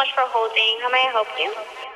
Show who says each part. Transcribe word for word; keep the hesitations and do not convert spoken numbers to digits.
Speaker 1: much for holding. How may I help you?